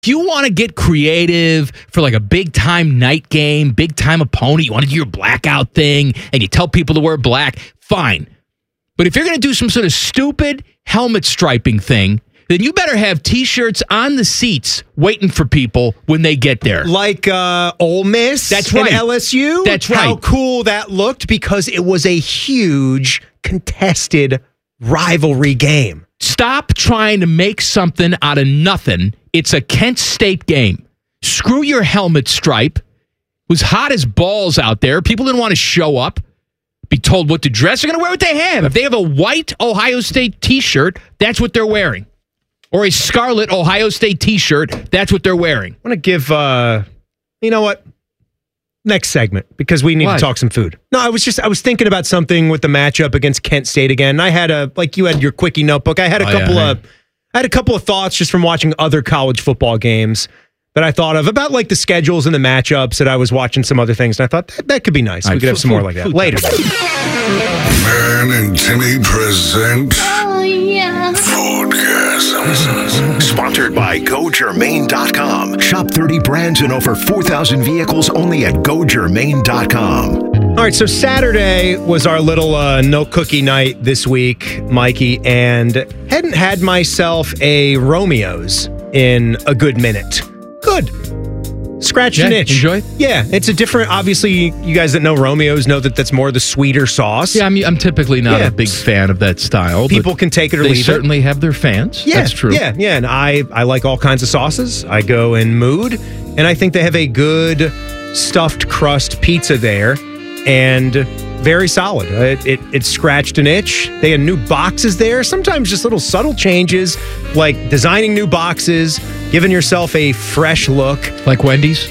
If you want to get creative for like a big-time night game, big-time opponent, you want to do your blackout thing, and you tell people to wear black, fine. But if you're going to do some sort of stupid helmet striping thing, then you better have T-shirts on the seats waiting for people when they get there. Like Ole Miss That's right. and LSU? That's right. How cool that looked, because it was a huge contested rivalry game. Stop trying to make something out of nothing. It's a Kent State game. Screw your helmet stripe. It was hot as balls out there. People didn't want to show up, be told what to dress. They're going to wear what they have. If they have a white Ohio State T-shirt, that's what they're wearing. Or a scarlet Ohio State T-shirt, that's what they're wearing. I want to give, you know what? Next segment, because we need to talk some food. No, I was thinking about something with the matchup against Kent State again. I had like you had your quickie notebook. I had a couple of thoughts just from watching other college football games that I thought of about like the schedules and the matchups that I was watching some other things. And I thought that could be nice. We could have some more like that later. Man and Timmy present Foodgasms. Sponsored by GoGermain.com. Shop 30 brands and over 4,000 vehicles only at GoGermain.com. All right, so Saturday was our little no cookie night this week, Mikey, and hadn't had myself a Romeo's in a good minute. Good. Scratched an itch. Enjoy it? Yeah, it's a different, obviously, you guys that know Romeo's know that that's more the sweeter sauce. Yeah, I'm typically not a big fan of that style. People can take it or leave it. They certainly have their fans. Yeah, that's true. Yeah, and I like all kinds of sauces. I go in mood, and I think they have a good stuffed crust pizza there, and very solid. It scratched an itch. They had new boxes there. Sometimes just little subtle changes, like designing new boxes, giving yourself a fresh look. Like Wendy's?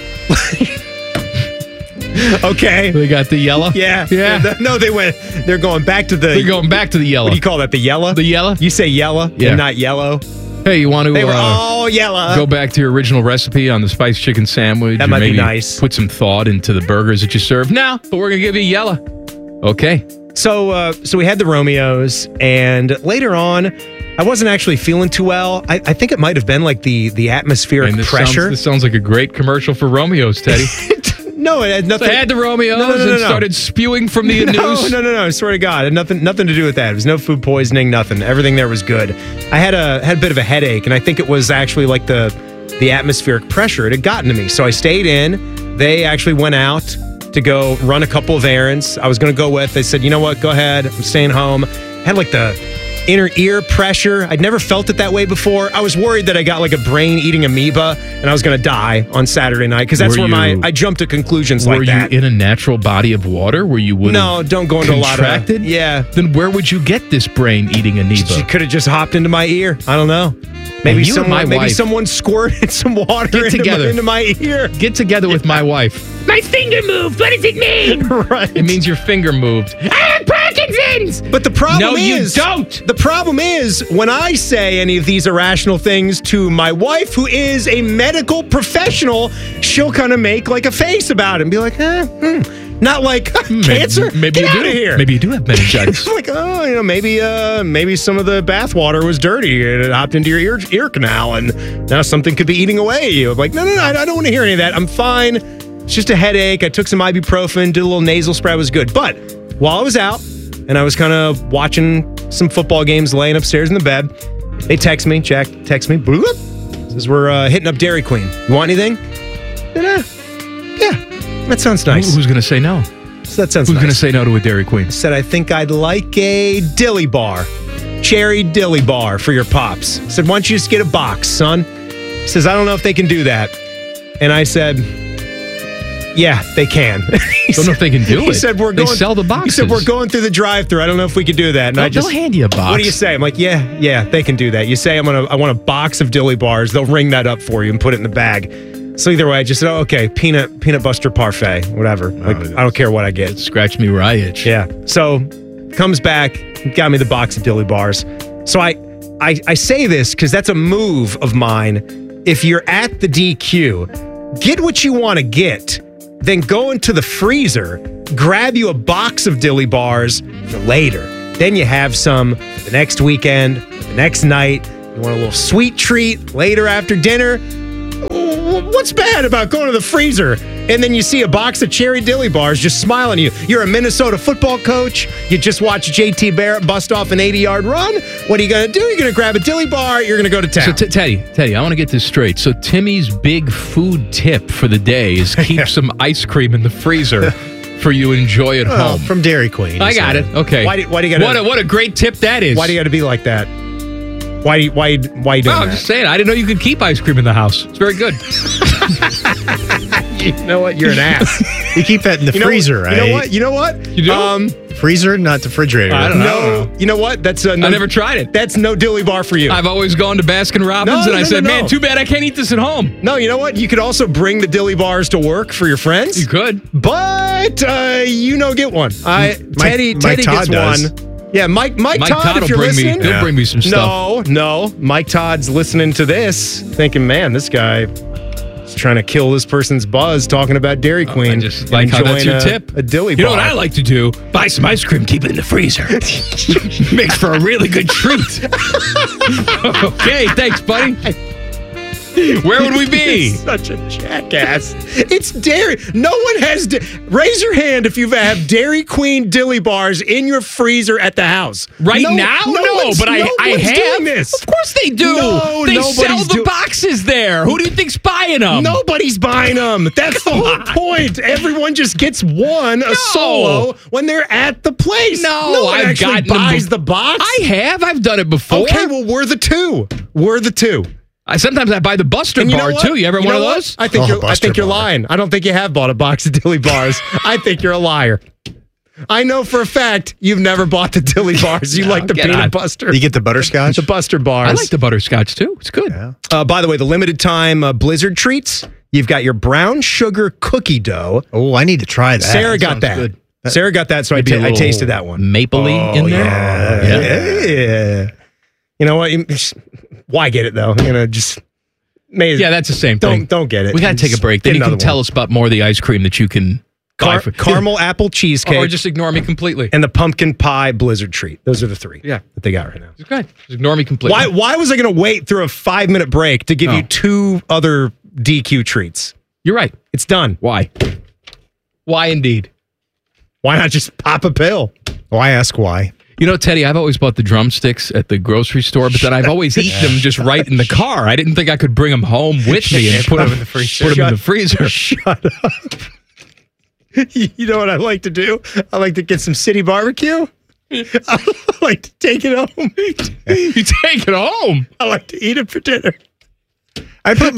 Okay. They got the yellow? Yeah. Yeah. No, they're going back to the... They're going back to the yellow. What do you call that, the yellow? The yellow? You say yellow Yeah. and not yellow? Hey, you want to... They were all yellow. Go back to your original recipe on the spiced chicken sandwich. That or might be maybe nice. Put some thought into the burgers that you serve. No, but we're going to give you yellow. Okay. So we had the Romeo's, and later on, I wasn't actually feeling too well. I think it might have been like the atmospheric pressure. This sounds like a great commercial for Romeo's, Teddy. No, it had nothing. So I had the Romeo's and started spewing from the anus. No, I swear to God, it had nothing to do with that. There was no food poisoning, nothing. Everything there was good. I had a bit of a headache, and I think it was actually like the atmospheric pressure. It had gotten to me, so I stayed in. They actually went out to go run a couple of errands. I was going to go with. They said, you know what, go ahead. I'm staying home. Had like the inner ear pressure. I'd never felt it that way before. I was worried that I got like a brain-eating amoeba and I was going to die on Saturday night, because that's I jumped to conclusions like that. Were you in a natural body of water where you would No, don't go into contracted? a lot of... Yeah. Then where would you get this brain-eating amoeba? She could have just hopped into my ear. I don't know. Maybe someone squirted some water into my ear. Get together with my wife. My finger moved. What does it mean? Right. It means your finger moved. I have Parkinson's. But the problem is... No, you don't. The problem is, when I say any of these irrational things to my wife, who is a medical professional, she'll kind of make like a face about it and be like, not like cancer. Maybe Get you out do. of here. Maybe you do have meningitis. Like, maybe some of the bath water was dirty and it hopped into your ear canal, and now something could be eating away at you. I'm like, no, I don't want to hear any of that. I'm fine. It's just a headache. I took some ibuprofen, did a little nasal spray. I was good. But while I was out and I was kind of watching some football games, laying upstairs in the bed, they text me, Jack text me, bloop, says we're hitting up Dairy Queen. You want anything? Yeah, that sounds nice. Who's going to say no? So that sounds Who's nice. going to say no to a Dairy Queen? I said, I think I'd like a dilly bar. Cherry dilly bar for your pops. I said, why don't you just get a box, son? He says, I don't know if they can do that. And I said, yeah, they can. Don't know if they can do it. He said, they sell the boxes. He said, we're going through the drive-thru. I don't know if we could do that. And they'll hand you a box. What do you say? I'm like, yeah, they can do that. You say, I want a box of dilly bars. They'll ring that up for you and put it in the bag. So either way, I just said, okay, peanut buster parfait, whatever. Like, I don't care what I get. Scratch me where I itch. Yeah. So comes back, got me the box of dilly bars. So I say this because that's a move of mine. If you're at the DQ, get what you want to get. Then go into the freezer, grab you a box of dilly bars for later. Then you have some for the next weekend, the next night. You want a little sweet treat later after dinner. What's bad about going to the freezer and then you see a box of cherry dilly bars just smiling at you? You're a Minnesota football coach. You just watched JT Barrett bust off an 80-yard run. What are you going to do? You're going to grab a dilly bar. You're going to go to town. So, Teddy, I want to get this straight. So, Timmy's big food tip for the day is keep some ice cream in the freezer for you to enjoy at home. From Dairy Queen. I got it. Okay. Why do you gotta, what a great tip that is. Why do you got to be like that? Why you doing I'm that? just saying. I didn't know you could keep ice cream in the house. It's very good. You know what? You're an ass. You keep that in the freezer, right? You know what? You do? Freezer, not the refrigerator. I don't know. No. You know what? That's I never tried it. That's no dilly bar for you. I've always gone to Baskin Robbins and I said, man, too bad I can't eat this at home. No, you know what? You could also bring the dilly bars to work for your friends. You could. But get one. Teddy Todd gets does. one. Yeah, Mike Todd, if will you're listening. He'll bring me some stuff. No. Mike Todd's listening to this, thinking, man, this guy is trying to kill this person's buzz talking about Dairy Queen. I just like how that's your tip. A dilly bar. You know what I like to do? Buy some ice cream, keep it in the freezer. Makes for a really good treat. Okay, thanks, buddy. Where would we be? Such a jackass. It's dairy. No one has. Raise your hand if you have Dairy Queen dilly bars in your freezer at the house. Right now? No, but I have. Doing this. Of course they do. No, they nobody's sell the boxes there. Who do you think's buying them? Nobody's buying them. That's the whole point. Everyone just gets one, a solo, when they're at the place. No one I've actually gotten buys the box. I have. I've done it before. Okay, well, we're the two. Sometimes I buy the Buster And you bar know what? too. You ever You one of know those? what? I think you're bar. lying. I don't think you have bought a box of dilly bars. I think you're a liar. I know for a fact you've never bought the dilly bars. You like the get peanut on. buster. You get the butterscotch? The Buster bars. I like the butterscotch too. It's good. Yeah. By the way, the limited time Blizzard treats. You've got your brown sugar cookie dough. Oh, I need to try that. Sarah got sounds that. good. Sarah got that, so I tasted that one. Mapley in there. Yeah. You know what? Why get it though? Just. Yeah, that's the same thing. Don't get it. We got to take a break. Then you can tell us about more of the ice cream that you can buy for caramel apple cheesecake. Or just ignore me completely. And the pumpkin pie blizzard treat. Those are the three that they got right now. It's good. Just ignore me completely. Why was I going to wait through a 5-minute break to give you two other DQ treats? You're right. It's done. Why? Why indeed? Why not just pop a pill? Why ask why? You know, Teddy, I've always bought the drumsticks at the grocery store, but then I've always eaten them just right in the car. I didn't think I could bring them home with me and put them in the freezer. Shut up. You know what I like to do? I like to get some city barbecue. I like to take it home. You take it home? I like to eat it for dinner. I put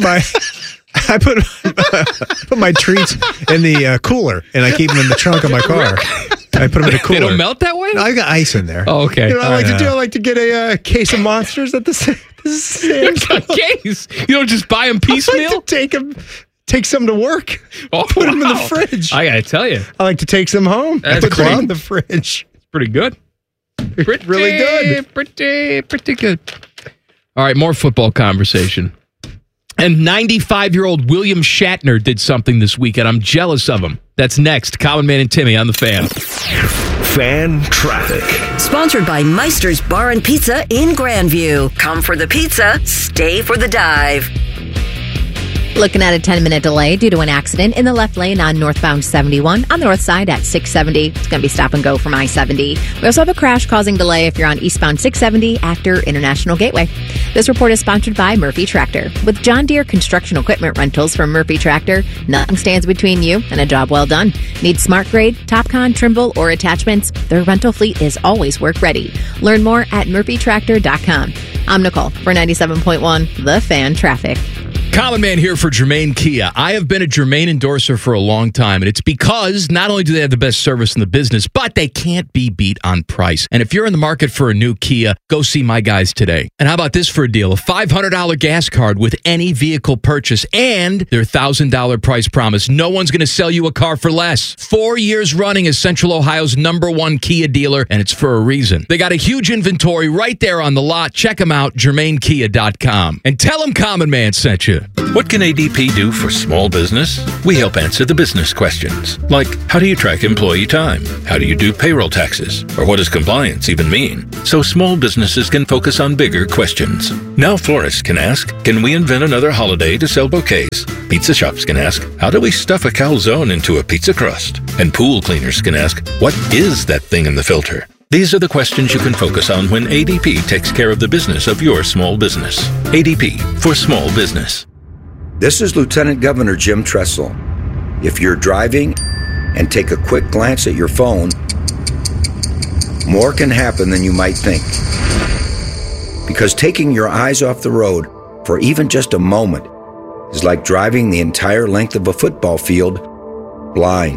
my treats in the cooler, and I keep them in the trunk of my car. I put them in a cooler. They don't melt that way? No, I got ice in there. Oh, okay. You know what I like to do? I like to get a case of Monsters at the same time. Case? You don't just buy them piecemeal? I like to take some to work. Put them in the fridge. I got to tell you. I like to take some home. That's Put them great. in the fridge. It's pretty good. Really good. Pretty good. All right, more football conversation. And 95-year-old William Shatner did something this weekend. I'm jealous of him. That's next. Common Man and Timmy on the Fan. Fan traffic. Sponsored by Meister's Bar and Pizza in Grandview. Come for the pizza, stay for the dive. Looking at a 10-minute delay due to an accident in the left lane on northbound 71 on the north side at 670. It's going to be stop and go from I-70. We also have a crash causing delay if you're on eastbound 670 after International Gateway. This report is sponsored by Murphy Tractor. With John Deere construction equipment rentals from Murphy Tractor, nothing stands between you and a job well done. Need smart grade, TopCon, Trimble, or attachments? Their rental fleet is always work ready. Learn more at murphytractor.com. I'm Nicole for 97.1 The Fan Traffic. Common Man here for Germain Kia. I have been a Germain endorser for a long time, and it's because not only do they have the best service in the business, but they can't be beat on price. And if you're in the market for a new Kia, go see my guys today. And how about this for a deal? A $500 gas card with any vehicle purchase and their $1,000 price promise. No one's going to sell you a car for less. 4 years running as Central Ohio's #1 Kia dealer, and it's for a reason. They got a huge inventory right there on the lot. Check them out, GermainKia.com. And tell them Common Man sent you. Pizza. What can ADP do for small business? We help answer the business questions, like how do you track employee time? How do you do payroll taxes? Or what does compliance even mean? So small businesses can focus on bigger questions. Now florists can ask, can we invent another holiday to sell bouquets? Pizza shops can ask, how do we stuff a calzone into a pizza crust? And pool cleaners can ask, what is that thing in the filter? These are the questions you can focus on when ADP takes care of the business of your small business. ADP for small business. This is Lieutenant Governor Jim Tressel. If you're driving and take a quick glance at your phone, more can happen than you might think. Because taking your eyes off the road for even just a moment is like driving the entire length of a football field blind.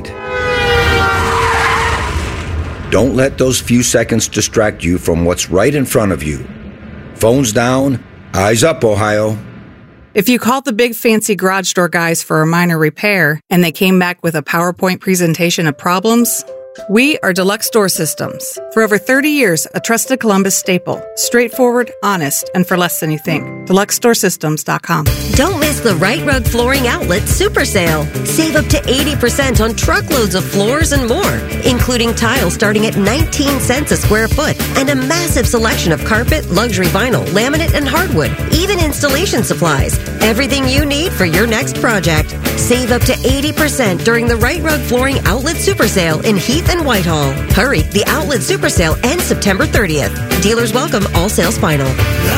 Don't let those few seconds distract you from what's right in front of you. Phones down, eyes up, Ohio. If you called the big fancy garage door guys for a minor repair and they came back with a PowerPoint presentation of problems, we are Deluxe Door Systems. For over 30 years, a trusted Columbus staple. Straightforward, honest, and for less than you think. DeluxeDoorSystems.com. Don't miss the Right Rug Flooring Outlet Super Sale. Save up to 80% on truckloads of floors and more, including tile starting at 19 cents a square foot and a massive selection of carpet, luxury vinyl, laminate, and hardwood, even installation supplies. Everything you need for your next project. Save up to 80% during the Right Rug Flooring Outlet Super Sale in Heath and Whitehall. Hurry, the Outlet Super Sale ends September 30th. Dealers welcome, all sales final.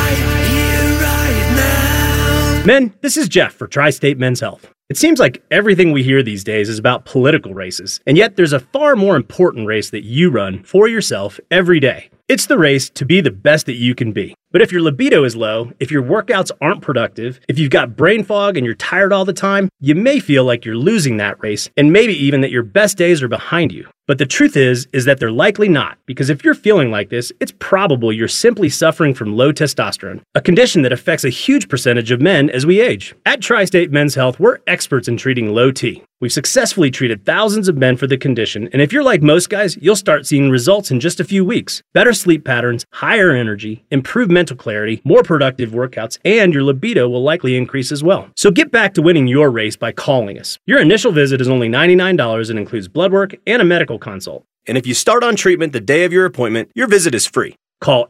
Men, this is Jeff for Tri-State Men's Health. It seems like everything we hear these days is about political races, and yet there's a far more important race that you run for yourself every day. It's the race to be the best that you can be. But if your libido is low, if your workouts aren't productive, if you've got brain fog and you're tired all the time, you may feel like you're losing that race, and maybe even that your best days are behind you. But the truth is that they're likely not, because if you're feeling like this, it's probable you're simply suffering from low testosterone, a condition that affects a huge percentage of men as we age. At Tri-State Men's Health, we're experts in treating low T. We've successfully treated thousands of men for the condition, and if you're like most guys, you'll start seeing results in just a few weeks. Better sleep patterns, higher energy, improved mental clarity, more productive workouts, and your libido will likely increase as well. So get back to winning your race by calling us. Your initial visit is only $99 and includes blood work and a medical consult. And if you start on treatment the day of your appointment, your visit is free. Call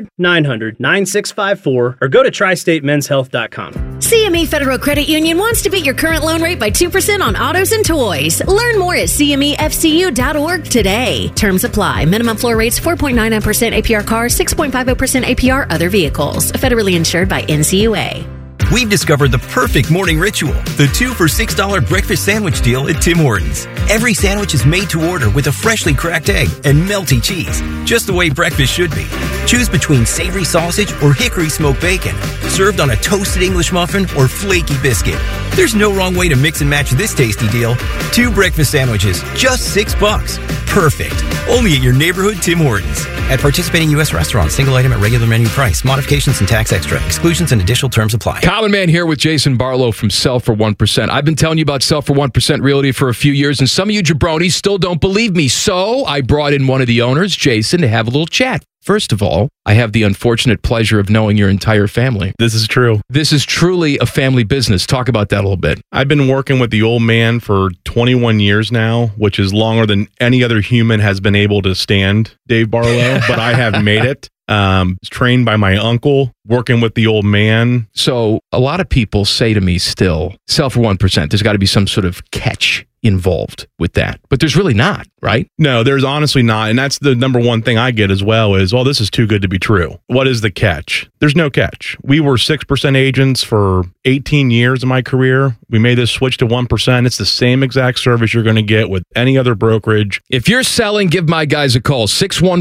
800-900-9654 or go to TriStateMen'sHealth.com. CME Federal Credit Union wants to beat your current loan rate by 2% on autos and toys. Learn more at CMEFCU.org today. Terms apply. Minimum floor rates 4.99% APR cars, 6.50% APR other vehicles. Federally insured by NCUA. We've discovered the perfect morning ritual, the 2 for $6 breakfast sandwich deal at Tim Hortons. Every sandwich is made to order with a freshly cracked egg and melty cheese, just the way breakfast should be. Choose between savory sausage or hickory smoked bacon, served on a toasted English muffin or flaky biscuit. There's no wrong way to mix and match this tasty deal. 2 breakfast sandwiches, just $6. Perfect. Only at your neighborhood Tim Hortons. At participating U.S. restaurants, single item at regular menu price. Modifications and tax extra. Exclusions and additional terms apply. Common Man here with Jason Barlow from Sell for 1%. I've been telling you about Sell for 1% Realty for a few years, and some of you jabronis still don't believe me. So I brought in one of the owners, Jason, to have a little chat. First of all, I have the unfortunate pleasure of knowing your entire family. This is true. This is truly a family business. Talk about that a little bit. I've been working with the old man for 21 years now, which is longer than any other human has been able to stand, Dave Barlow, but I have made it. Trained by my uncle, working with the old man. So a lot of people say to me still, Sell for 1%. There's got to be some sort of catch involved with that. But there's really not, right? No, there's honestly not. And that's the number one thing I get as well is, well, this is too good to be true. What is the catch? There's no catch. We were 6% agents for 18 years of my career. We made this switch to 1%. It's the same exact service you're going to get with any other brokerage. If you're selling, give my guys a call,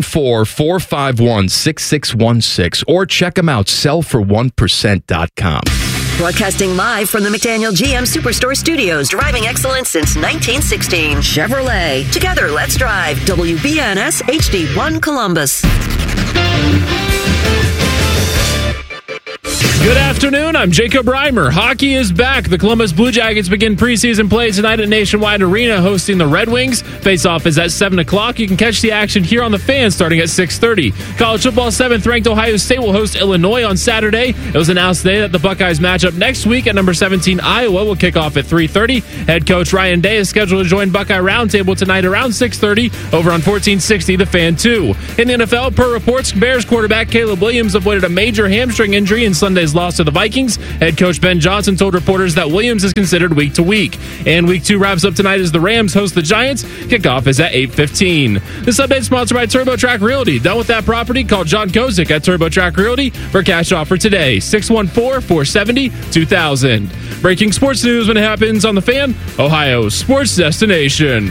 614-451-6616, or check them out, sellfor1%.com. Broadcasting live from the McDaniel GM Superstore Studios. Driving excellence since 1916. Chevrolet. Together, let's drive. WBNS HD1 Columbus. Good afternoon, I'm Jacob Reimer. Hockey is back. The Columbus Blue Jackets begin preseason play tonight at Nationwide Arena hosting the Red Wings. Face-off is at 7 o'clock. You can catch the action here on The Fan starting at 6:30. College football 7th-ranked Ohio State will host Illinois on Saturday. It was announced today that the Buckeyes match up next week at number 17 Iowa will kick off at 3:30. Head coach Ryan Day is scheduled to join Buckeye Roundtable tonight around 6:30 over on 1460 The Fan 2. In the NFL, per reports, Bears quarterback Caleb Williams avoided a major hamstring injury in Sunday's loss to the Vikings. Head coach Ben Johnson told reporters that Williams is considered week to week. And week 2 wraps up tonight as the Rams host the Giants. Kickoff is at 8:15. This update is sponsored by TurboTrack Realty. Done with that property? Call John Kozik at TurboTrack Realty for cash offer today. 614-470-2000. Breaking sports news when it happens on The Fan, Ohio's sports destination.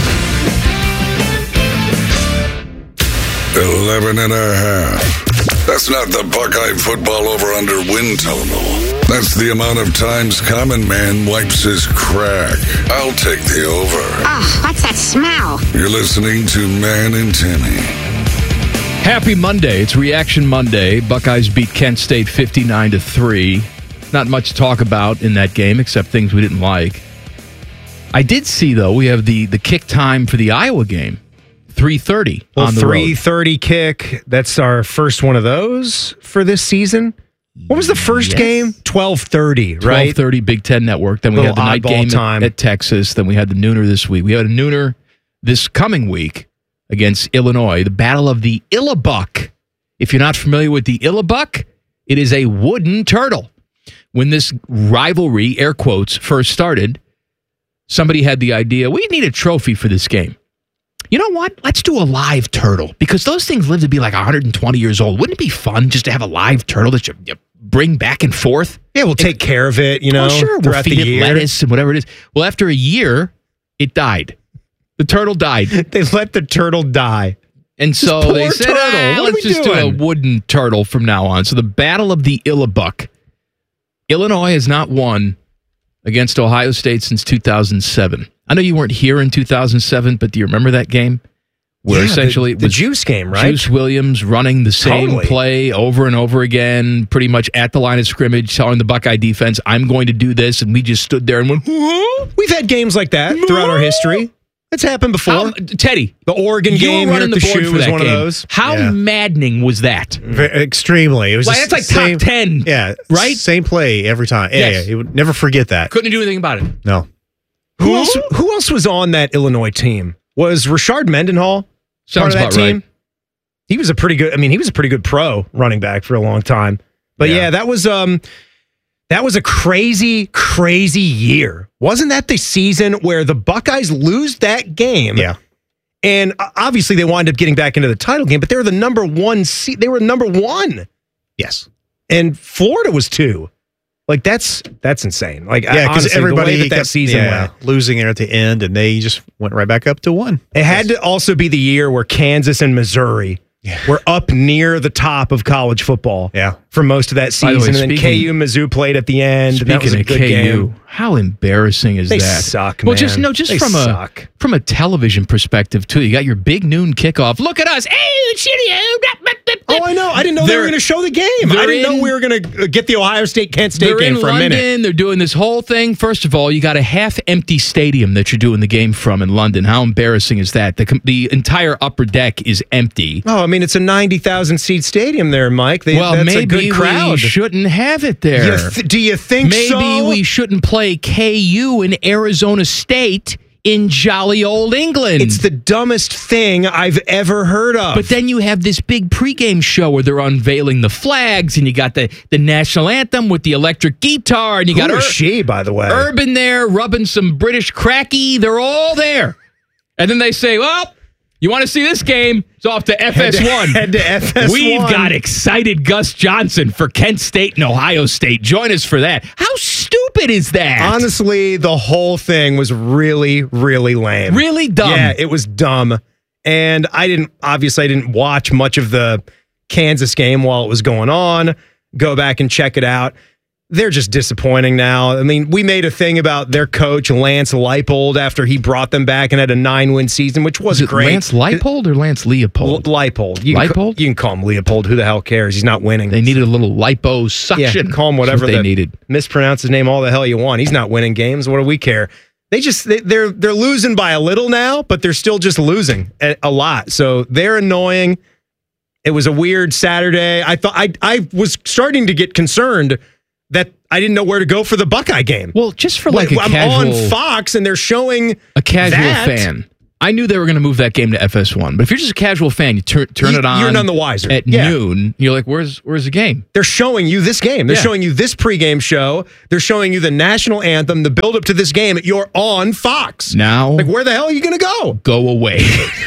11.5. That's not the Buckeye football over-under win total. That's the amount of times Common Man wipes his crack. I'll take the over. Oh, what's that smell? You're listening to Man and Timmy. Happy Monday. It's Reaction Monday. Buckeyes beat Kent State 59-3. Not much to talk about in that game except things we didn't like. I did see, though, we have the kick time for the Iowa game. 3:30 on the road. 3:30 kick. That's our first one of those for this season. What was the first game? 12:30, right? 12:30 Big Ten Network. Then we had the night game at Texas. Then we had the nooner this week. We had a nooner this coming week against Illinois. The Battle of the Illabuck. If you're not familiar with the Illabuck, it is a wooden turtle. When this rivalry, air quotes, first started, somebody had the idea, we need a trophy for this game. You know what? Let's do a live turtle because those things live to be like 120 years old. Wouldn't it be fun just to have a live turtle that you bring back and forth? Yeah, we'll take care of it, Oh, sure. We'll feed it lettuce and whatever it is. Well, after a year, it died. The turtle died. They let the turtle die. And so they said, let's just do a wooden turtle from now on. So the Battle of the Illabuck. Illinois has not won against Ohio State since 2007. I know you weren't here in 2007, but do you remember that game? Where essentially it was the Juice game, right? Juice Williams running the same play over and over again, pretty much at the line of scrimmage, telling the Buckeye defense, I'm going to do this, and we just stood there and went, whoa. We've had games like that throughout our history. It's happened before. Teddy, the Oregon game here at the Shoe was one of those. How maddening was that? Extremely. It was that's like top 10. Yeah, right? Same play every time. Yeah, you would never forget that. Couldn't do anything about it. No. Who else was on that Illinois team? Was Rashard Mendenhall part of that team? Right. He was a pretty good pro running back for a long time. But yeah, that was a crazy, crazy year. Wasn't that the season where the Buckeyes lose that game? Yeah. And obviously they wind up getting back into the title game, but they were the number 1 seed. They were number 1. Yes. And Florida was 2. Like that's insane. Like because everybody that season went losing it at the end, and they just went right back up to 1. It had to also be the year where Kansas and Missouri were up near the top of college football. Yeah, for most of that season, and then KU Mizzou played at the end. Speaking that was a of good KU, game. how embarrassing is they that? Suck, man. Well, just they suck. from a television perspective too. You got your big noon kickoff. Look at us. Hey, oh, I know. I didn't know they were going to show the game. I didn't know we were going to get the Ohio State-Kent State game for a minute. London. They're doing this whole thing. First of all, you got a half-empty stadium that you're doing the game from in London. How embarrassing is that? The entire upper deck is empty. Oh, I mean, it's a 90,000-seat stadium there, Mike. That's maybe a good crowd. We shouldn't have it there. Do you think so? Maybe we shouldn't play KU in Arizona State in jolly old England. It's the dumbest thing I've ever heard of. But then you have this big pregame show where they're unveiling the flags, and you got the national anthem with the electric guitar, and you got she, by the way, Urban there rubbing some British cracky. They're all there, and then they say, "Well, you want to see this game? It's off to FS1. Head to FS1. We've got excited Gus Johnson for Kent State and Ohio State. Join us for that." How stupid is that? Honestly, the whole thing was really, really lame. Really dumb. Yeah, it was dumb. And I didn't watch much of the Kansas game while it was going on. Go back and check it out. they're just disappointing now. I mean, we made a thing about their coach, Lance Leipold, after he brought them back and had a 9-win season, which was great. Lance Leipold or Lance Leopold? Leipold. Leipold? You can call him Leopold. Who the hell cares? He's not winning. They needed a little liposuction. Yeah, call him whatever they needed. Mispronounce his name all the hell you want. He's not winning games. What do we care? They're losing by a little now, but they're still just losing a lot. So they're annoying. It was a weird Saturday. I thought I was starting to get concerned that I didn't know where to go for the Buckeye game. Well, just for like I'm on Fox and they're showing a casual fan. I knew they were going to move that game to FS1, but if you're just a casual fan, you turn it on. You're none the wiser. At noon, you're like, "Where's the game?" They're showing you this game. They're showing you this pregame show. They're showing you the national anthem, the build up to this game. You're on Fox now. Like, where the hell are you going to go? Go away.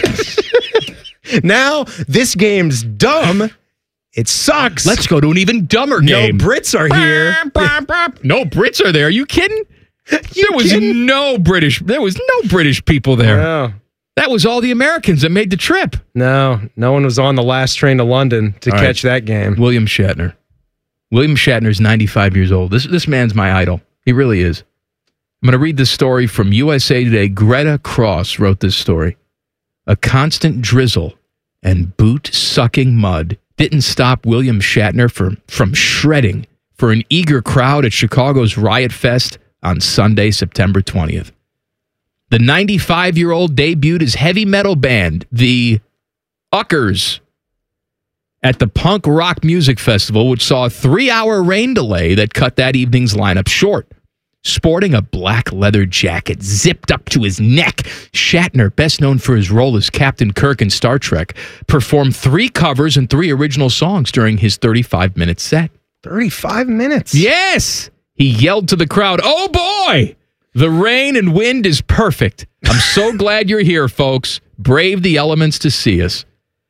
Now this game's dumb. It sucks. Let's go to an even dumber game. No Brits are here. No Brits are there. Are you kidding? There was no British people there. No. That was all the Americans that made the trip. No one was on the last train to London to catch that game. William Shatner. William Shatner's 95 years old. This man's my idol. He really is. I'm going to read this story from USA Today. Greta Cross wrote this story. A constant drizzle and boot-sucking mud didn't stop William Shatner from shredding for an eager crowd at Chicago's Riot Fest on Sunday, September 20th. The 95-year-old debuted his heavy metal band, the Uckers, at the Punk Rock Music Festival, which saw a 3-hour rain delay that cut that evening's lineup short. Sporting a black leather jacket zipped up to his neck, Shatner, best known for his role as Captain Kirk in Star Trek, performed 3 covers and 3 original songs during his 35-minute set. 35 minutes? Yes! He yelled to the crowd, "Oh boy! The rain and wind is perfect. I'm so glad you're here, folks. Brave the elements to see us."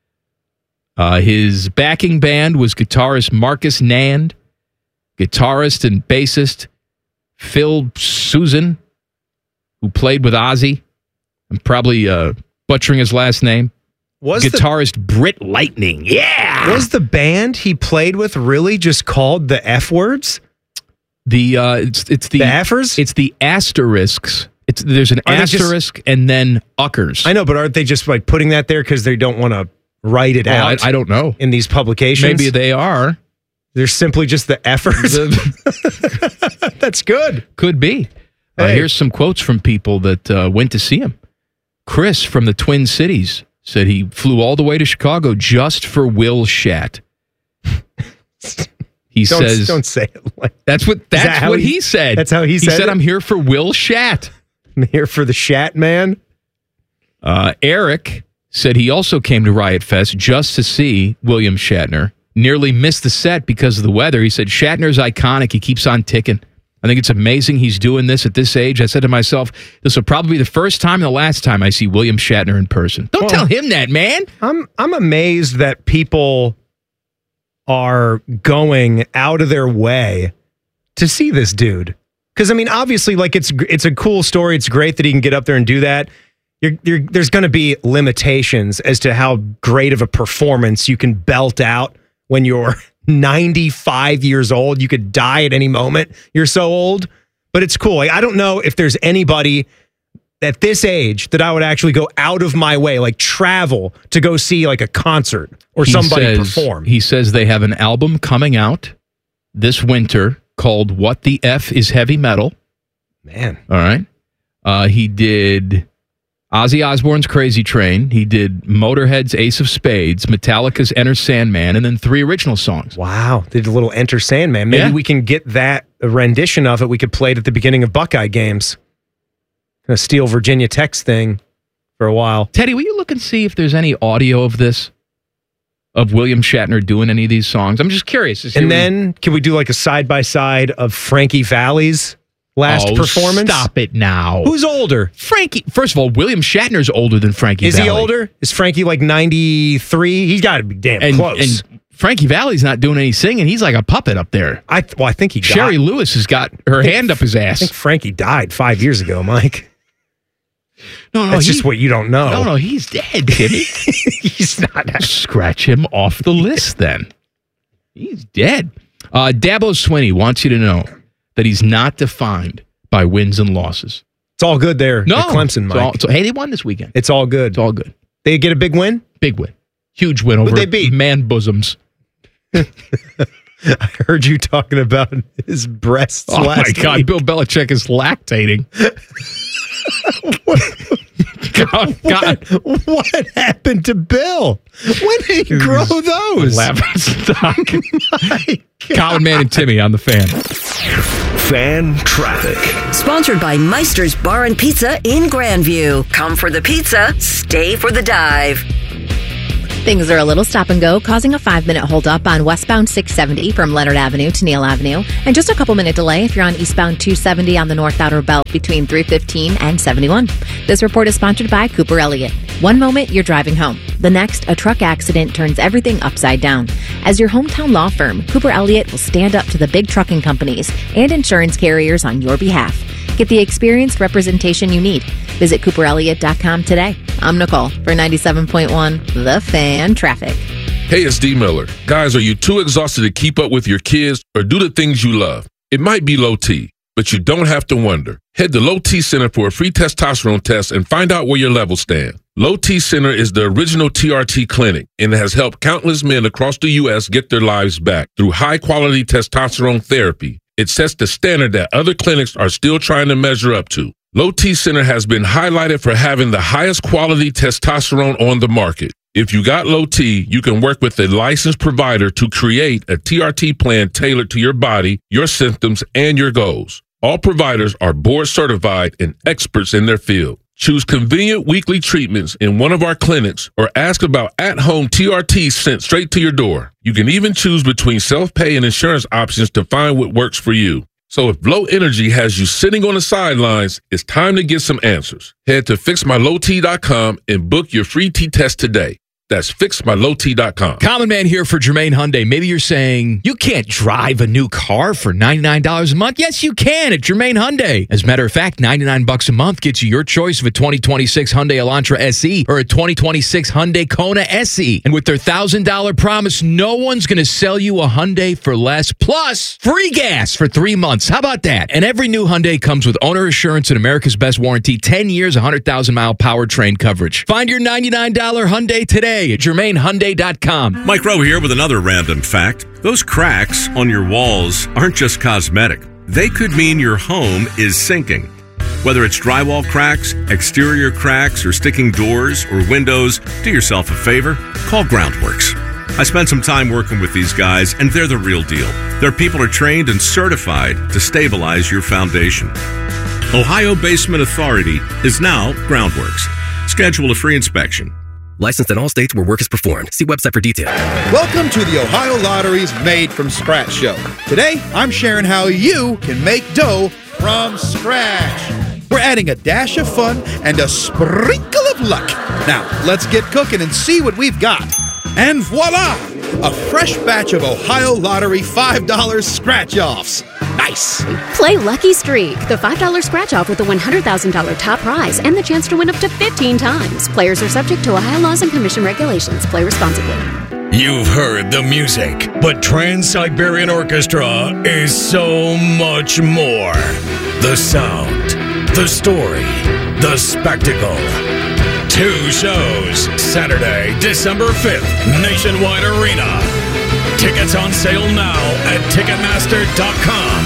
His backing band was guitarist Marcus Nand, guitarist and bassist Phil Susan, who played with Ozzy. I'm probably butchering his last name. Guitarist Britt Lightning. Yeah! Was the band he played with really just called the F words? It's the Effers? It's the asterisks. There's an asterisk and then Uckers. I know, but aren't they just like putting that there because they don't want to write it out? I don't know. In these publications? Maybe they are. They're simply just the Effers. That's good. Could be. Hey. Here's some quotes from people that went to see him. Chris from the Twin Cities said he flew all the way to Chicago just for Will Shat. Don't say it like that's what he said. That's how he said it? He said, "I'm here for Will Shat. I'm here for the Shat man." Eric said he also came to Riot Fest just to see William Shatner. Nearly missed the set because of the weather. He said, "Shatner's iconic. He keeps on ticking. I think it's amazing he's doing this at this age." I said to myself, this will probably be the first time and the last time I see William Shatner in person. Don't tell him that, man. I'm amazed that people are going out of their way to see this dude. Because, I mean, obviously, like, it's a cool story. It's great that he can get up there and do that. There's going to be limitations as to how great of a performance you can belt out when you're 95 years old. You could die at any moment. You're so old. But it's cool. Like, I don't know if there's anybody at this age that I would actually go out of my way, like travel to go see like a concert or somebody perform. He says they have an album coming out this winter called What the F is Heavy Metal. Man. All right. He did Ozzy Osbourne's Crazy Train. He did Motorhead's Ace of Spades, Metallica's Enter Sandman, and then 3 original songs. Wow. They did a little Enter Sandman. Maybe we can get that rendition of it. We could play it at the beginning of Buckeye games. Gonna steal Virginia Tech's thing for a while. Teddy, will you look and see if there's any audio of this? Of William Shatner doing any of these songs? I'm just curious. And then can we do like a side-by-side of Frankie Valli's last performance? Stop it now. Who's older? Frankie. First of all, William Shatner's older than Frankie Is Valli. he older? Is Frankie like 93? He's got to be damn close. And Frankie Valli's not doing any singing. He's like a puppet up there. I think he died. Sherry Lewis has got her hand up his ass. I think Frankie died 5 years ago, Mike. No, that's just what you don't know. No, he's dead, Timmy. He's not. Scratch him off the list then. He's dead. Dabo Swinney wants you to know that he's not defined by wins and losses. It's all good there No. at Clemson, Mike. Hey, they won this weekend. It's all good. It's all good. They get a big win? Big win. Huge win over Who'd they beat? man bosoms. I heard you talking about his breasts Oh, my last God. week. Bill Belichick is lactating. God. What happened to Bill? When did he grow those? Laughing stock. Common Man and Timmy on the Fan. Fan traffic. Sponsored by Meister's Bar and Pizza in Grandview. Come for the pizza, stay for the dive. Things are a little stop and go, causing a 5-minute holdup on westbound 670 from Leonard Avenue to Neal Avenue, and just a couple-minute delay if you're on eastbound 270 on the North Outer Belt between 315 and 71. This report is sponsored by Cooper Elliott. One moment, you're driving home. The next, a truck accident turns everything upside down. As your hometown law firm, Cooper Elliott will stand up to the big trucking companies and insurance carriers on your behalf. Get the experienced representation you need. Visit CooperElliott.com today. I'm Nicole for 97.1 The Fan Traffic. Hey, it's D. Miller. Guys, are you too exhausted to keep up with your kids or do the things you love? It might be low T, but you don't have to wonder. Head to Low T Center for a free testosterone test and find out where your levels stand. Low T Center is the original TRT clinic and has helped countless men across the U.S. get their lives back through high-quality testosterone therapy. It sets the standard that other clinics are still trying to measure up to. Low T Center has been highlighted for having the highest quality testosterone on the market. If you got low T, you can work with a licensed provider to create a TRT plan tailored to your body, your symptoms, and your goals. All providers are board certified and experts in their field. Choose convenient weekly treatments in one of our clinics or ask about at-home TRT sent straight to your door. You can even choose between self-pay and insurance options to find what works for you. So if low energy has you sitting on the sidelines, it's time to get some answers. Head to fixmylowt.com and book your free T-test today. That's fixmylowt.com. Common Man here for Jermaine Hyundai. Maybe you're saying, you can't drive a new car for $99 a month. Yes, you can at Jermaine Hyundai. As a matter of fact, $99 a month gets you your choice of a 2026 Hyundai Elantra SE or a 2026 Hyundai Kona SE. And with their $1,000 promise, no one's going to sell you a Hyundai for less. Plus, free gas for 3 months. How about that? And every new Hyundai comes with owner assurance and America's Best warranty, 10 years, 100,000-mile powertrain coverage. Find your $99 Hyundai today at GermainHyundai.com. Mike Rowe here with another random fact. Those cracks on your walls aren't just cosmetic. They could mean your home is sinking. Whether it's drywall cracks, exterior cracks, or sticking doors or windows, do yourself a favor, call Groundworks. I spent some time working with these guys, and they're the real deal. Their people are trained and certified to stabilize your foundation. Ohio Basement Authority is now Groundworks. Schedule a free inspection. Licensed in all states where work is performed. See website for details. Welcome to the Ohio Lottery's Made from Scratch show. Today, I'm sharing how you can make dough from scratch. We're adding a dash of fun and a sprinkle of luck. Now, let's get cooking and see what we've got. And voila! A fresh batch of Ohio Lottery $5 scratch-offs. Nice. Play Lucky Streak, the $5 scratch-off with a $100,000 top prize and the chance to win up to 15 times. Players are subject to Ohio laws and commission regulations. Play responsibly. You've heard the music, but Trans-Siberian Orchestra is so much more. The sound, the story, the spectacle. 2 shows, Saturday, December 5th, Nationwide Arena. Tickets on sale now at Ticketmaster.com.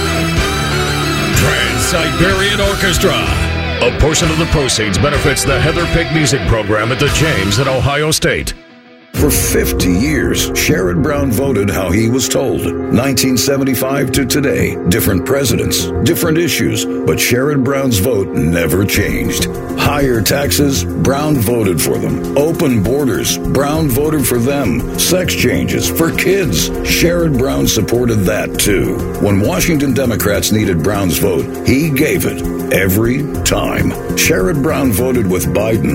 Trans-Siberian Orchestra. A portion of the proceeds benefits the Heather Pick Music Program at the James at Ohio State. For 50 years, Sherrod Brown voted how he was told. 1975 to today, different presidents, different issues, but Sherrod Brown's vote never changed. Higher taxes, Brown voted for them. Open borders, Brown voted for them. Sex changes for kids, Sherrod Brown supported that too. When Washington Democrats needed Brown's vote, he gave it every time. Sherrod Brown voted with Biden,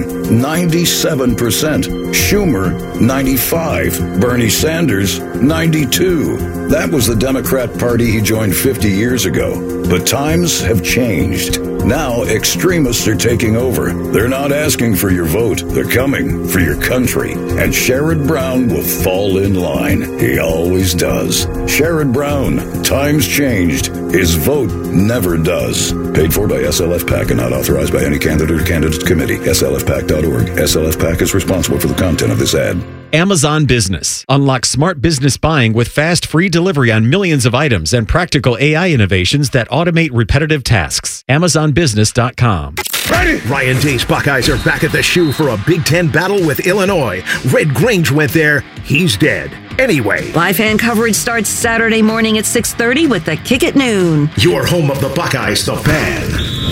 97%. Schumer, 95. Bernie Sanders, 92. That was the Democrat Party he joined 50 years ago. But times have changed. Now extremists are taking over. They're not asking for your vote. They're coming for your country. And Sherrod Brown will fall in line. He always does. Sherrod Brown. Times changed. His vote never does. Paid for by SLF PAC and not authorized by any candidate or candidates committee. SLFPAC.org. SLF PAC is responsible for the content of this ad. Amazon Business. Unlock smart business buying with fast, free delivery on millions of items and practical AI innovations that automate repetitive tasks. AmazonBusiness.com. Ready? Ryan Day's Buckeyes are back at the shoe for a Big Ten battle with Illinois. Red Grange went there. He's dead. Anyway. Live fan coverage starts Saturday morning at 6:30 with the kick at noon. Your home of the Buckeyes, the Fan.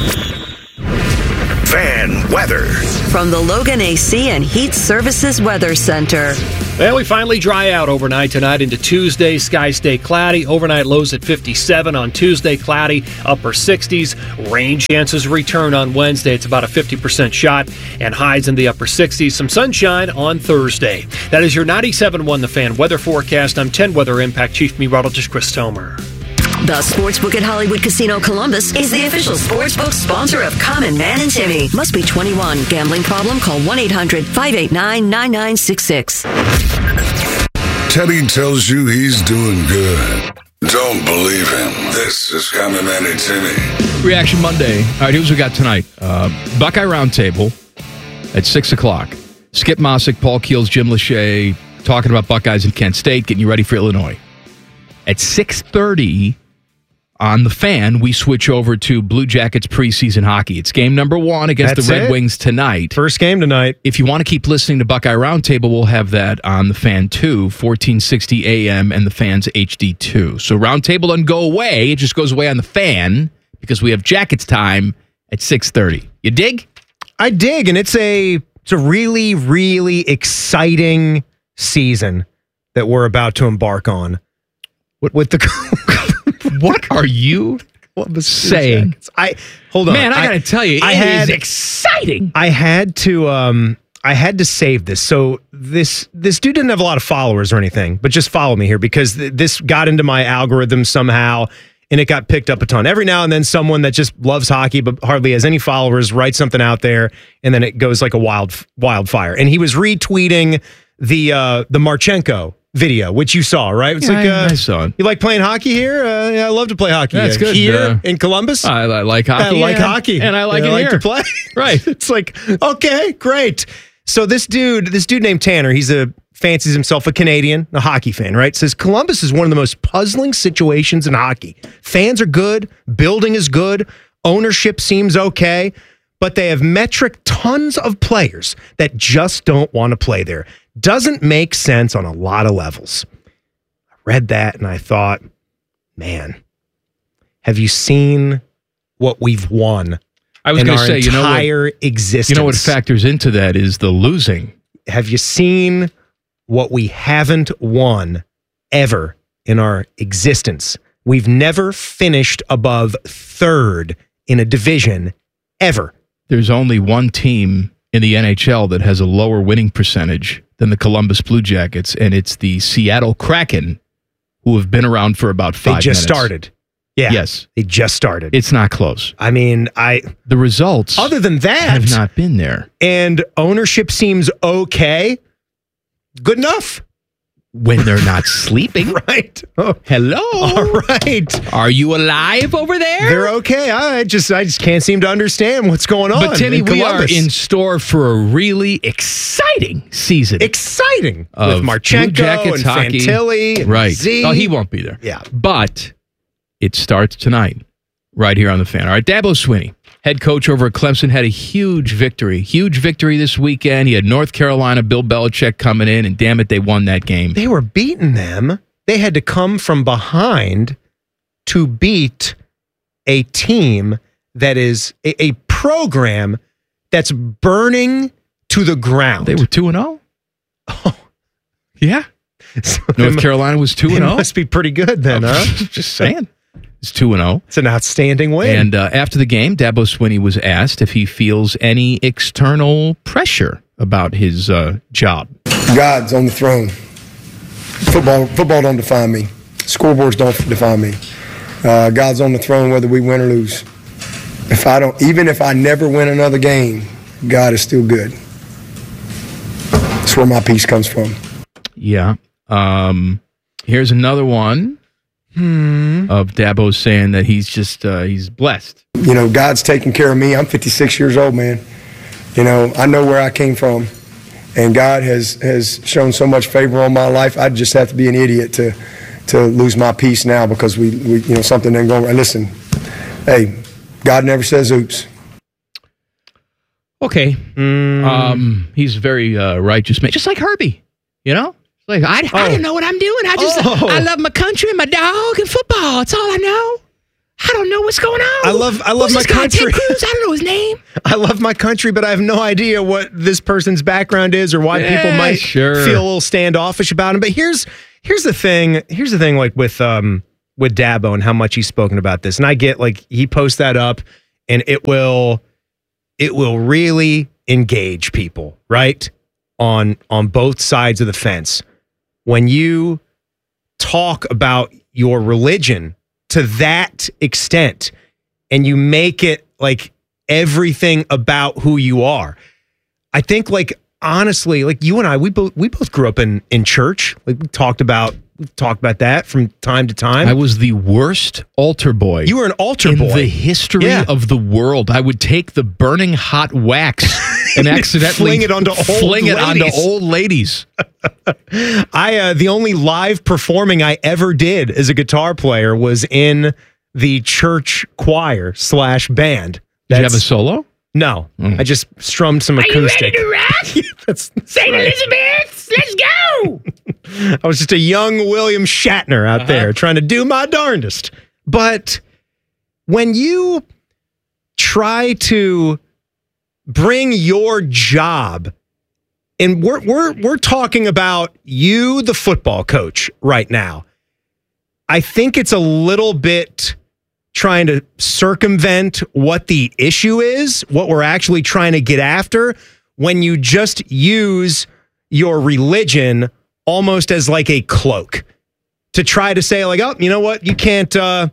Fan weather. From the Logan AC and Heat Services Weather Center. Well, we finally dry out overnight tonight into Tuesday. Skies stay cloudy. Overnight lows at 57 on Tuesday, cloudy, upper 60s. Rain chances return on Wednesday. It's about a 50% shot, and highs in the upper 60s. Some sunshine on Thursday. That is your 97.1 The Fan weather forecast. I'm 10 Weather Impact Chief Meteorologist Chris Tomer. The Sportsbook at Hollywood Casino Columbus is the official sportsbook sponsor of Common Man and Timmy. Must be 21. Gambling problem? Call 1-800-589-9966. Teddy tells you he's doing good. Don't believe him. This is Common Man and Timmy. Reaction Monday. All right, here's what we got tonight. Buckeye Roundtable at 6 o'clock. Skip Mossick, Paul Keels, Jim Lachey talking about Buckeyes and Kent State, getting you ready for Illinois. At 6:30 on The Fan, we switch over to Blue Jackets preseason hockey. It's game number 1 against the Red Wings tonight. First game tonight. If you want to keep listening to Buckeye Roundtable, we'll have that on The Fan 2, 1460 AM and The Fan's HD2. So Roundtable doesn't go away. It just goes away on The Fan because we have Jackets time at 6:30. You dig? I dig, and it's a really, really exciting season that we're about to embark on. What are you saying? Hold on, man. I gotta tell you, it is exciting. I had to save this. So this dude didn't have a lot of followers or anything, but just follow me here because this got into my algorithm somehow, and it got picked up a ton. Every now and then, someone that just loves hockey but hardly has any followers writes something out there, and then it goes like a wildfire. And he was retweeting the Marchenko video, which you saw, right? It's I saw it. You like playing hockey here? I love to play hockey. That's good. Here in Columbus? I like hockey. I like hockey. And I like it like here. to play. Right. It's like, okay, great. So this dude named Tanner, fancies himself a Canadian, a hockey fan, right? Says Columbus is one of the most puzzling situations in hockey. Fans are good, building is good, ownership seems okay, but they have metric tons of players that just don't want to play there. Doesn't make sense on a lot of levels. I read that and I thought, man, have you seen what we've won? I was going to say, entire existence. You know what factors into that is the losing. Have you seen what we haven't won ever in our existence? We've never finished above third in a division ever. There's only one team in the NHL that has a lower winning percentage than the Columbus Blue Jackets, and it's the Seattle Kraken, who have been around for about 5 minutes. They just started. Yeah. Yes. They just started. It's not close. I mean, the results other than that have not been there. And ownership seems okay. Good enough. When they're not sleeping. Right. Oh. Hello. All right. Are you alive over there? They're okay. I just can't seem to understand what's going on. But Timmy, we are in store for a really exciting season. Exciting. With Marchenko and hockey. Fantilli. Right. Z. Oh, he won't be there. Yeah. But it starts tonight, right here on The Fan. All right, Dabo Swinney, head coach over at Clemson, had a huge victory this weekend. He had North Carolina, Bill Belichick coming in, and damn it, they won that game. They were beating them. They had to come from behind to beat a team that is a program that's burning to the ground. They were 2-0? Oh. Yeah. So North Carolina was 2-0? It must be pretty good then, huh? Just saying. It's 2-0. It's an outstanding win. And after the game, Dabo Swinney was asked if he feels any external pressure about his job. God's on the throne. Football don't define me. Scoreboards don't define me. God's on the throne whether we win or lose. Even if I never win another game, God is still good. That's where my peace comes from. Yeah. Here's another one of Dabo saying that he's just he's blessed. You know, God's taking care of me. I'm 56 years old, man. You know, I know where I came from, and God has shown so much favor on my life. I'd just have to be an idiot to lose my peace now because we you know, something didn't go right. Listen, hey, God never says oops. Okay. He's a very righteous man, just like Herbie, you know? Like, I don't know what I'm doing. I love my country and my dog and football. That's all I know. I don't know what's going on. I love my country. Ted Cruz? I don't know his name. I love my country, but I have no idea what this person's background is or why people might feel a little standoffish about him. But here's the thing. Here's the thing, like with Dabo and how much he's spoken about this. And I get, like, he posts that up and it will really engage people, right? On both sides of the fence. When you talk about your religion to that extent and you make it like everything about who you are, I think, like, honestly, like you and I, we both grew up in church. Like we've talked about that from time to time. I was the worst altar boy. You were an altar boy in the history of the world. I would take the burning hot wax and accidentally fling it onto old ladies. The only live performing I ever did as a guitar player was in the church choir / band. Did you have a solo? No, I just strummed some acoustic. Are you ready to rock? St. Elizabeth, let's go! I was just a young William Shatner out there trying to do my darndest. But when you try to bring your job, and we're talking about you, the football coach, right now, I think it's a little bit trying to circumvent what the issue is, what we're actually trying to get after, when you just use your religion almost as like a cloak to try to say, like, oh, you know what? You can't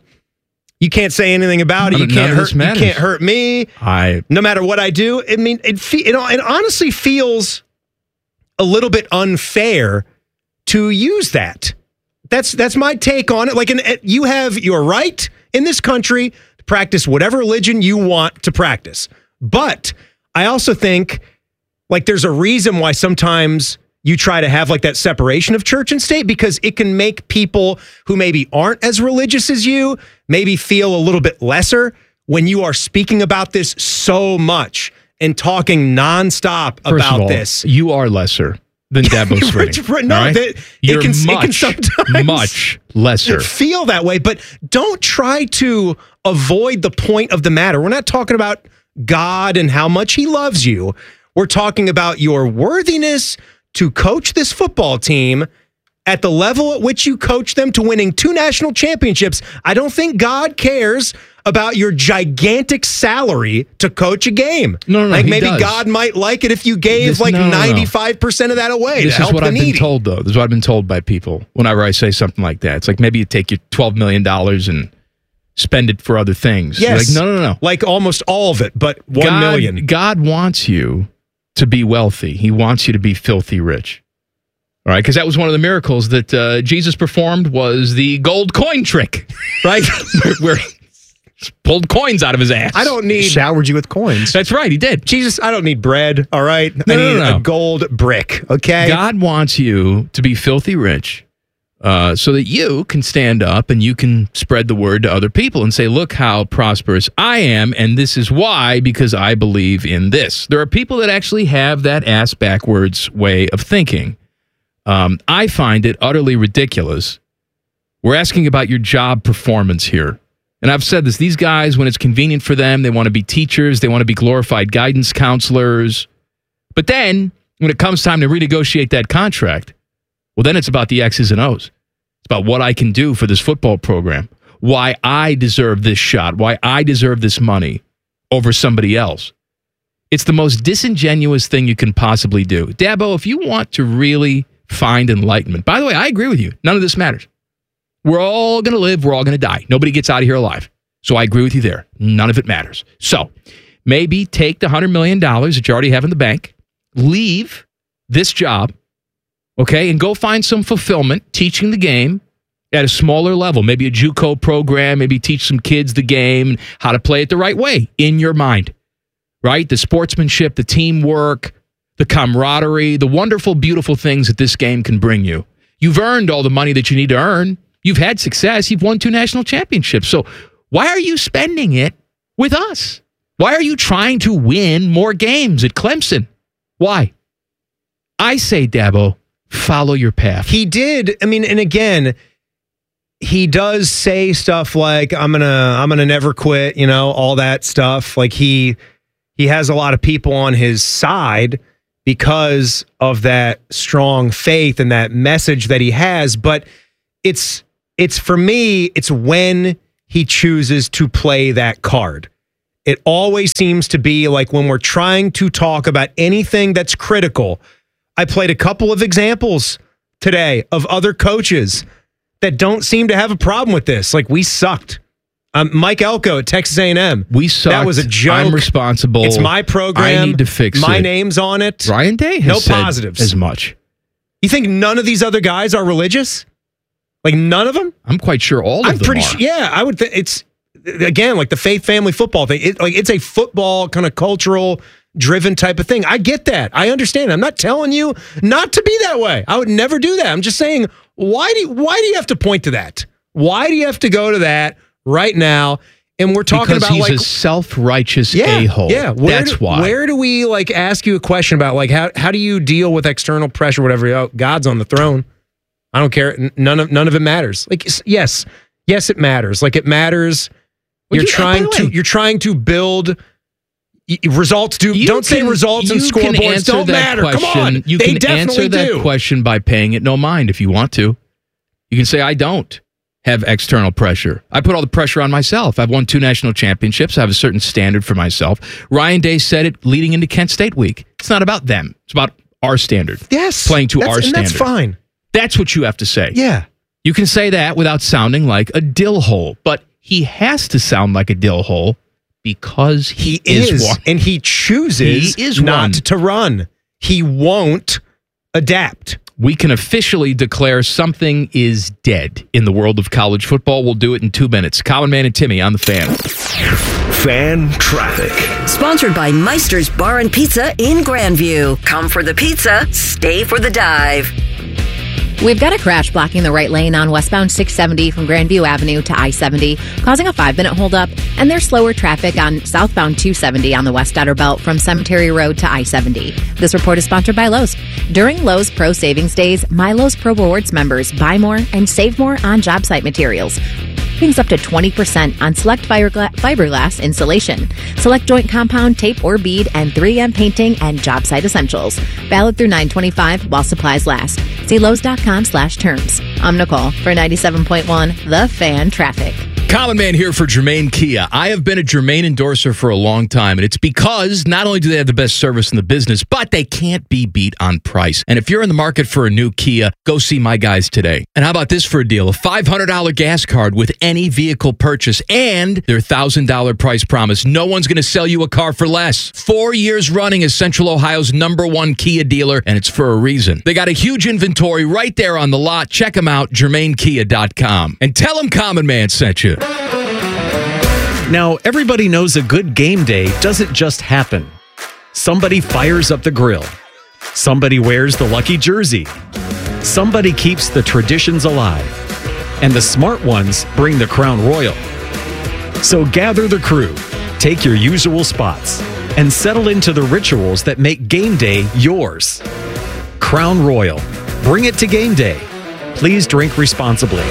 say anything about it. You can't hurt me. No matter what I do. I mean, it honestly feels a little bit unfair to use that. That's my take on it. Like, you have your right in this country to practice whatever religion you want to practice. But I also think, like, there's a reason why sometimes you try to have like that separation of church and state, because it can make people who maybe aren't as religious as you maybe feel a little bit lesser when you are speaking about this so much and talking nonstop about this. You are lesser than Dabo Swinney. No, right? it can sometimes much lesser feel that way, but don't try to avoid the point of the matter. We're not talking about God and how much he loves you. We're talking about your worthiness to coach this football team at the level at which you coach them to winning 2 national championships. I don't think God cares about your gigantic salary to coach a game. No, like maybe does. God might like it if you gave 95% of that away this to help is what the I've needy. been told, though. This is what I've been told by people whenever I say something like that. It's like, maybe you take your $12 million and spend it for other things. Yes. Like, no. Like almost all of it, but 1 million. God wants you to be wealthy. He wants you to be filthy rich. All right, because that was one of the miracles that Jesus performed, was the gold coin trick, right? Where he pulled coins out of his ass. I don't need... showered you with coins. That's right, he did. Jesus, I don't need bread, all right? I need a gold brick, okay? God wants you to be filthy rich so that you can stand up and you can spread the word to other people and say, look how prosperous I am, and this is why, because I believe in this. There are people that actually have that ass backwards way of thinking. I find it utterly ridiculous. We're asking about your job performance here. And I've said this, these guys, when it's convenient for them, they want to be teachers, they want to be glorified guidance counselors. But then, when it comes time to renegotiate that contract, well, then it's about the X's and O's. It's about what I can do for this football program, why I deserve this shot, why I deserve this money over somebody else. It's the most disingenuous thing you can possibly do. Dabo, if you want to really find enlightenment, by the way, I agree with you. None of this matters. We're all going to live. We're all going to die. Nobody gets out of here alive. So I agree with you there. None of it matters. So maybe take the $100 million that you already have in the bank, leave this job, okay, and go find some fulfillment teaching the game at a smaller level. Maybe a JUCO program, maybe teach some kids the game, how to play it the right way in your mind, right? The sportsmanship, the teamwork, the camaraderie, the wonderful, beautiful things that this game can bring you. You've earned all the money that you need to earn. You've had success. You've won 2 national championships. So why are you spending it with us? Why are you trying to win more games at Clemson? Why? I say, Dabo, follow your path. He did. I mean, and again, he does say stuff like, I'm gonna never quit, you know, all that stuff. Like he has a lot of people on his side because of that strong faith and that message that he has. But it's for me, it's when he chooses to play that card. It always seems to be like when we're trying to talk about anything that's critical. I played a couple of examples today of other coaches that don't seem to have a problem with this. Like, we sucked. Mike Elko at Texas A&M. We sucked. That was a joke. I'm responsible. It's my program. I need to fix my it. name's on it. Ryan Day has no said positives. as much. You think none of these other guys are religious? Like, none of them? I'm quite sure all of them are. Yeah, I would think it's, again, like the faith family football thing. It's a football kind of cultural driven type of thing. I get that. I understand. I'm not telling you not to be that way. I would never do that. I'm just saying, why do you have to point to that? Why do you have to go to that right now? And we're talking because about he's like a self-righteous a-hole. Yeah, that's why. Where do we like ask you a question about like how do you deal with external pressure, whatever? Oh, God's on the throne. I don't care. None of it matters. Like yes, it matters. Like it matters. You're trying to build results. Don't say results and scoreboards don't matter. Come on, you they can answer that question by paying it no mind if you want to. You can say, I don't have external pressure. I put all the pressure on myself. I've won 2 national championships. I have a certain standard for myself. Ryan Day said it leading into Kent State week. It's not about them. It's about our standard. Yes. Playing to our standard. That's fine. That's what you have to say. Yeah. You can say that without sounding like a dill hole, but he has to sound like a dill hole because he is one. And he chooses not to run. He won't adapt. We can officially declare something is dead in the world of college football. We'll do it in 2 minutes. Colin Man and Timmy on the Fan. Fan Traffic. Sponsored by Meister's Bar and Pizza in Grandview. Come for the pizza, stay for the dive. We've got a crash blocking the right lane on westbound 670 from Grandview Avenue to I-70, causing a 5-minute holdup, and there's slower traffic on southbound 270 on the West Outer Belt from Cemetery Road to I-70. This report is sponsored by Lowe's. During Lowe's Pro Savings Days, My Lowe's Pro Rewards members buy more and save more on job site materials. Savings up to 20% on select fiberglass insulation, select joint compound, tape or bead, and 3M painting and job site essentials. Valid through 9/25 while supplies last. See Lowe's.com/terms. I'm Nicole for 97.1 The Fan Traffic. Colin Man here for Germain Kia. I have been a Germain endorser for a long time, and it's because not only do they have the best service in the business, but they can't be beat on price. And if you're in the market for a new Kia, go see my guys today. And how about this for a deal? A $500 gas card with any vehicle purchase and their $1,000 price promise. No one's going to sell you a car for less. 4 years running as Central Ohio's #1 Kia dealer, and it's for a reason. They got a huge inventory right there on the lot. Check them out, GermainKia.com. And tell them Common Man sent you. Now, everybody knows a good game day doesn't just happen. Somebody fires up the grill. Somebody wears the lucky jersey. Somebody keeps the traditions alive. And the smart ones bring the Crown Royal. So gather the crew, take your usual spots, and settle into the rituals that make game day yours. Crown Royal. Bring it to game day. Please drink responsibly.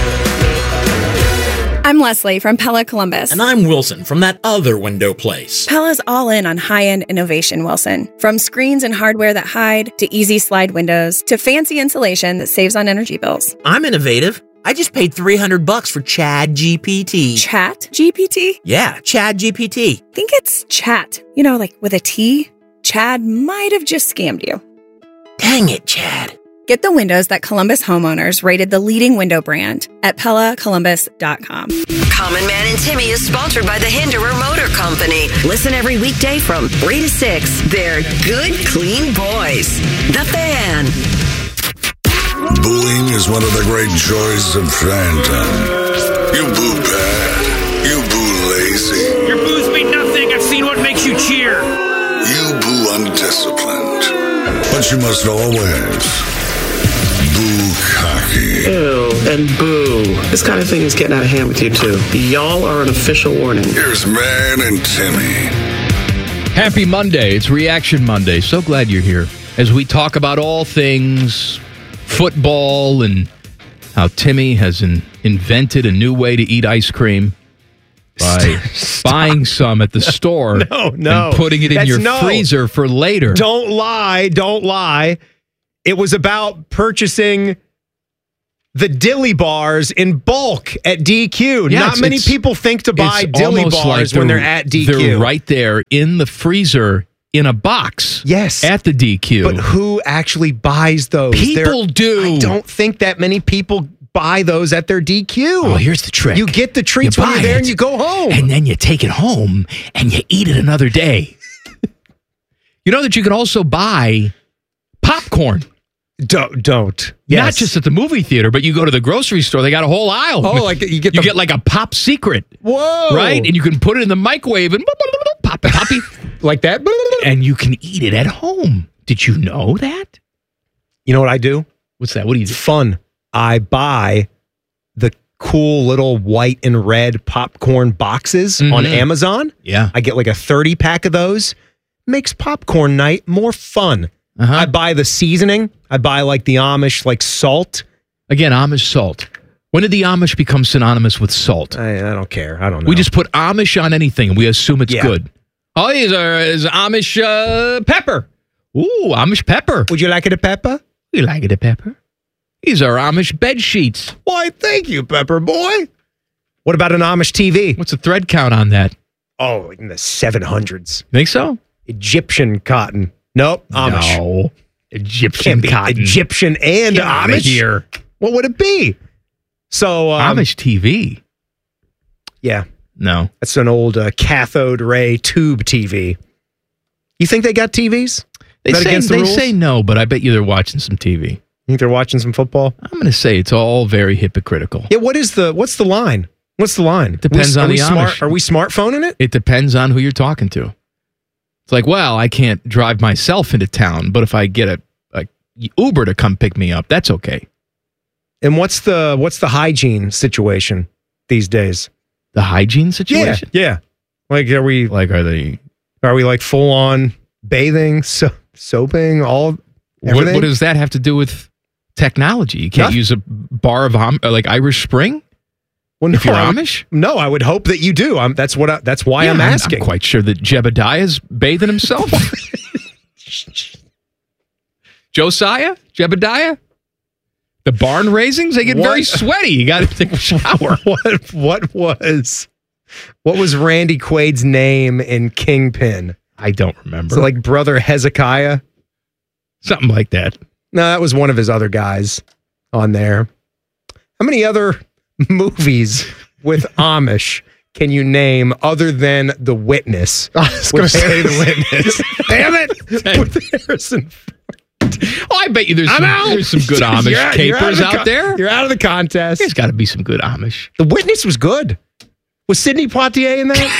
I'm Leslie from Pella Columbus. And I'm Wilson from that other window place. Pella's all in on high-end innovation, Wilson. From screens and hardware that hide, to easy slide windows, to fancy insulation that saves on energy bills. I'm innovative. I just paid $300 for Chad GPT. Chat GPT? Yeah, Chad GPT. Think it's chat. You know, like with a T? Chad might have just scammed you. Dang it, Chad. Get the windows that Columbus homeowners rated the leading window brand at PellaColumbus.com. Common Man and Timmy is sponsored by the Hinderer Motor Company. Listen every weekday from 3 to 6. They're good, clean boys. The Fan. Booing is one of the great joys of prime time. You boo bad. You boo lazy. Your boos mean nothing. I've seen what makes you cheer. You boo undisciplined. But you must always boo cocky. Ew, and boo. This kind of thing is getting out of hand with you two. Y'all are an official warning. Here's Man and Timmy. Happy Monday. It's Reaction Monday. So glad you're here as we talk about all things football and how Timmy has invented a new way to eat ice cream by buying some at the store No. and putting it in your freezer for later. Don't lie. It was about purchasing the dilly bars in bulk at DQ. Yeah, Not many people think to buy dilly bars when they're at DQ. They're right there in the freezer in a box. Yes. At the DQ. But who actually buys those? People do. I don't think that many people buy those at their DQ. Oh, here's the trick. You get the treats You when buy you're there it, and you go home. And then you take it home and you eat it another day. You know that you can also buy popcorn. Don't. Not just at the movie theater, but you go to the grocery store. They got a whole aisle. Oh, like you get like a pop secret. Whoa. Right? And you can put it in the microwave and poppy. Like that. And you can eat it at home. Did you know that? You know what I do? What's that? What do you do? It's fun. I buy the cool little white and red popcorn boxes on Amazon. Yeah. I get like a 30-pack of those. Makes popcorn night more fun. I buy the seasoning. I buy like the Amish like salt. Again, Amish salt. When did the Amish become synonymous with salt? I don't care. I don't know. We just put Amish on anything and we assume it's good. Oh, is Amish pepper. Ooh, Amish pepper. Would you like it a pepper? You like it a pepper? These are Amish bed sheets. Why, thank you, Pepper Boy. What about an Amish TV? What's the thread count on that? Oh, in the 700s. Think so? Egyptian cotton. Nope, Amish. No. Egyptian cotton. Egyptian and Get outta Amish. here. What would it be? So Amish TV. Yeah. No. That's an old cathode ray tube TV. You think they got TVs? They say no, but I bet you they're watching some TV. You think they're watching some football? I'm going to say it's all very hypocritical. Yeah, what's the line? What's the line? Depends on the Amish. Are we smartphoning it? It depends on who you're talking to. It's like, well, I can't drive myself into town, but if I get a Uber to come pick me up, that's okay. And what's the hygiene situation these days? The hygiene situation? Yeah. Like are we like full on bathing, soaping, all everything? What does that have to do with technology? You can't use a bar of like Irish Spring? Well, if you're Amish? No, I would hope that you do. That's why I'm asking. I'm quite sure that Jebediah's bathing himself. Josiah? Jebediah? The barn raisings? They get very sweaty. You got to take a shower. What was Randy Quaid's name in Kingpin? I don't remember. So like Brother Hezekiah? Something like that. No, that was one of his other guys on there. How many other movies with Amish can you name other than The Witness? I was going to say The Witness. Damn it! With Harrison Ford. Oh, I bet you there's some good Amish capers out there. You're out of the contest. There's got to be some good Amish. The Witness was good. Was Sidney Poitier in that?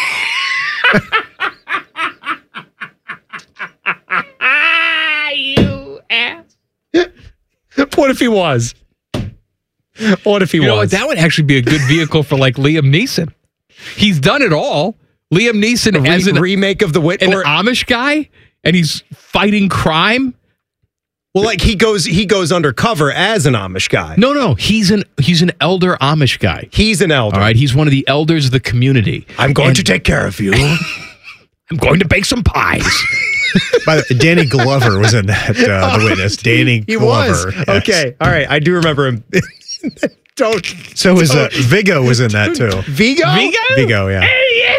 You ass. What if he was? What if he was? You know what? That would actually be a good vehicle for like Liam Neeson. He's done it all. Liam Neeson as a remake of The Witness, an Amish guy, and he's fighting crime. Well, like he goes undercover as an Amish guy. No, he's an elder Amish guy. He's an elder. All right, he's one of the elders of the community. I'm going to take care of you. I'm going to bake some pies. By the way, Danny Glover was in that, The Witness. Danny Glover. Was. Yes. Okay. All right. I do remember him. So was Viggo was in that too. Viggo? Viggo, yeah. Hey, yes.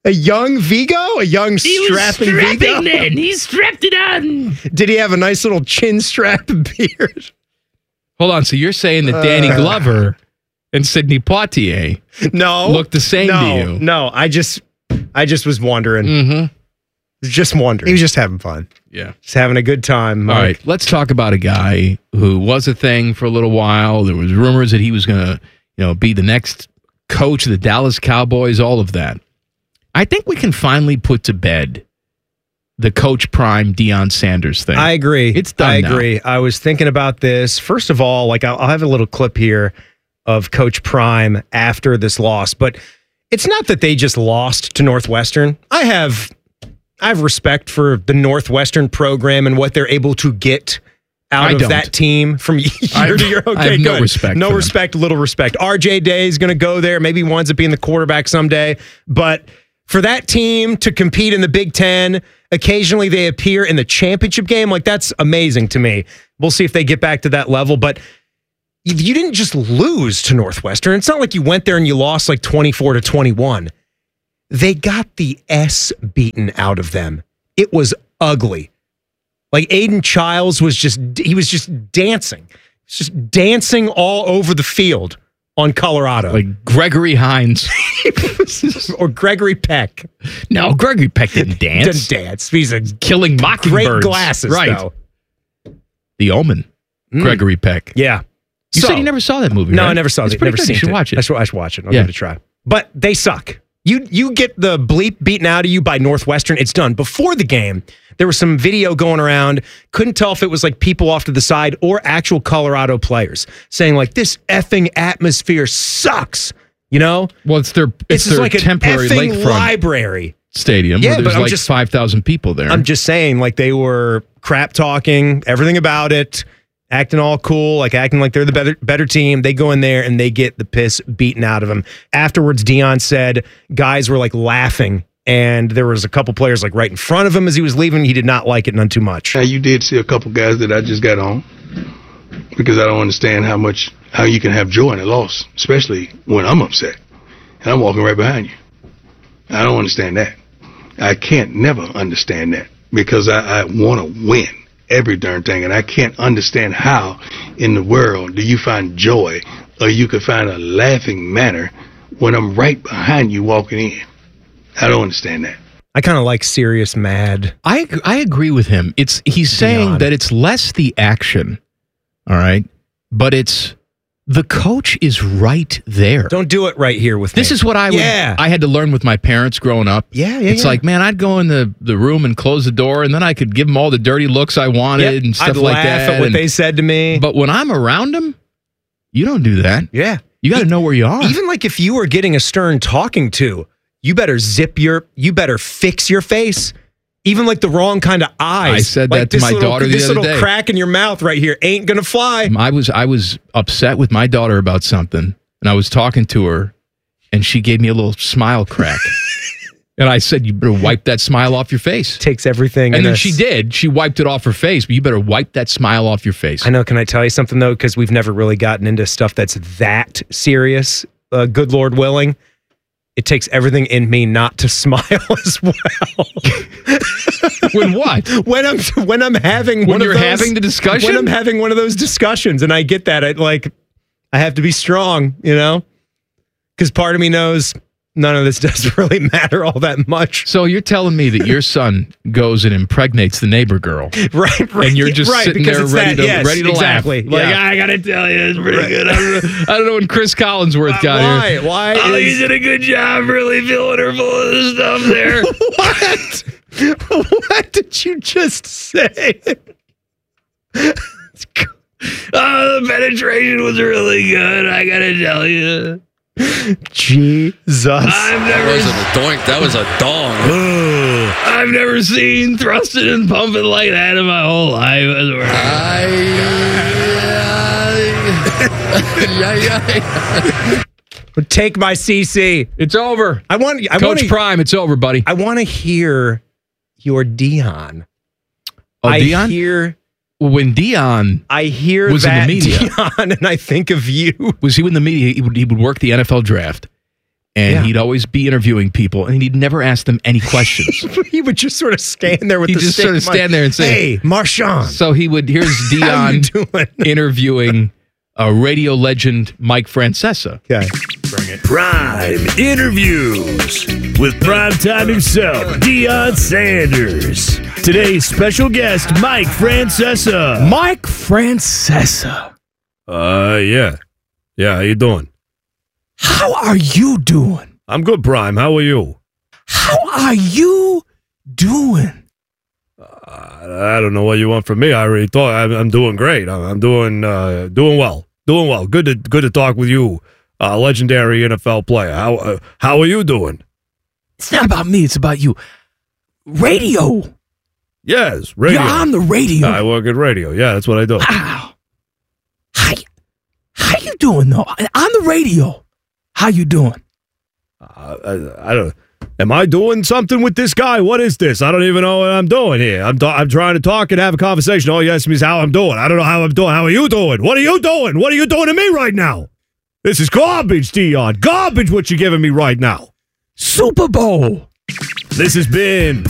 A young Vigo? A young strapping Vigo? Then. He strapped it on. Did he have a nice little chin strap beard? Hold on. So you're saying that Danny Glover and Sidney Poitier look the same to you? No, I just was wondering. Mm-hmm. Just wondering. He was just having fun. Yeah. Just having a good time. All right. Let's talk about a guy who was a thing for a little while. There was rumors that he was going to, be the next coach of the Dallas Cowboys, all of that. I think we can finally put to bed the Coach Prime Deion Sanders thing. I agree. It's done I now. agree. I was thinking about this. First of all, I'll have a little clip here of Coach Prime after this loss, but it's not that they just lost to Northwestern. I have respect for the Northwestern program and what they're able to get out of that team from year to year. Okay, I have no good. respect No for respect, little respect. RJ Day is going to go there. Maybe he winds up being the quarterback someday. But for that team to compete in the Big Ten, occasionally they appear in the championship game. That's amazing to me. We'll see if they get back to that level. But you didn't just lose to Northwestern. It's not like you went there and you lost 24-21. They got the S beaten out of them. It was ugly. Aiden Childs was just dancing. Just dancing all over the field on Colorado. Like Gregory Hines. Or Gregory Peck. No, Gregory Peck didn't dance. Didn't dance. He's a killing mockingbirds. Great glasses, right. though. The Omen. Gregory Peck. Yeah. You said you never saw that movie, No, right? I never saw it. Never Never seen it. You should watch it. I should watch it. I'll give it a try. But they suck. You get the bleep beaten out of you by Northwestern, it's done. Before the game, there was some video going around. Couldn't tell if it was people off to the side or actual Colorado players saying this effing atmosphere sucks. Well, it's their like temporary an effing lakefront library stadium Yeah, where but there's I'm just 5,000 people there. I'm just saying, they were crap talking, everything about it, acting all cool, acting like they're the better team. They go in there and they get the piss beaten out of them. Afterwards, Deion said guys were laughing, and there was a couple players right in front of him as he was leaving. He did not like it none too much. Now, you did see a couple guys that I just got on because I don't understand how you can have joy in a loss, especially when I'm upset and I'm walking right behind you. I don't understand that. I can't never understand that because I want to win every darn thing, and I can't understand how in the world do you find joy or you could find a laughing manner when I'm right behind you walking in. I don't understand that. I kind of like serious mad. I agree with him. He's saying that it's less the action, all right, but it's the coach is right there. Don't do it right here with me. This is what I had to learn with my parents growing up. It's man, I'd go in the room and close the door, and then I could give them all the dirty looks I wanted and stuff I'd like laugh that. at what they said to me. But when I'm around them, you don't do that. Yeah. You got to know where you are. Even if you were getting a stern talking to, you better fix your face. Even the wrong kind of eyes. I said that to my daughter the other day. This little crack in your mouth right here ain't gonna fly. I was upset with my daughter about something, and I was talking to her, and she gave me a little smile crack. And I said, you better wipe that smile off your face. Takes everything. And then she did. She wiped it off her face, but you better wipe that smile off your face. I know. Can I tell you something, though? Because we've never really gotten into stuff that's that serious, good Lord willing. It takes everything in me not to smile as well. When what? When I'm having when you're having the discussion? When I'm having one of those discussions, and I get that, I have to be strong, because part of me knows none of this doesn't really matter all that much. So you're telling me that your son goes and impregnates the neighbor girl, right? And you're just sitting there ready to exactly. laugh. I gotta tell you, it's pretty good. I don't know when Chris Collinsworth got here. Why? Oh, you did a good job, really filling her full of this stuff there. What did you just say? The penetration was really good. I gotta tell you. Jesus. That wasn't a doink. That was a dong. I've never seen thrusting and pumping like that in my whole life. Take my CC. It's over. Coach Prime, it's over, buddy. I want to hear your Deion. Oh, Deion? When Deion was in the media, Deion, and I think of you. Was he in the media? He would work the NFL draft, And he'd always be interviewing people, and he'd never ask them any questions. He would just sort of stand there with He'd the just stick sort of mic. stand there and say, "Hey, Marshawn." So he would, here's Dion interviewing radio legend Mike Francesa. Okay. Bring it. Prime Interviews with primetime himself, Deion Sanders. Today's special guest, Mike Francesa. Mike Francesa. Yeah. Yeah, how you doing? How are you doing? I'm good, Prime. How are you? How are you doing? I don't know what you want from me. I already thought I'm doing great. I'm doing well. Doing well. Good to talk with you, legendary NFL player. How are you doing? It's not about me. It's about you. Radio. Yes, radio. You're on the radio. I work at radio. Yeah, that's what I do. Wow. How you doing though? On the radio. How you doing? I don't. Am I doing something with this guy? What is this? I don't even know what I'm doing here. I'm trying to talk and have a conversation. All you ask me is how I'm doing. I don't know how I'm doing. How are you doing? What are you doing? What are you doing to me right now? This is garbage, Dion. Garbage what you're giving me right now. Super Bowl. This has been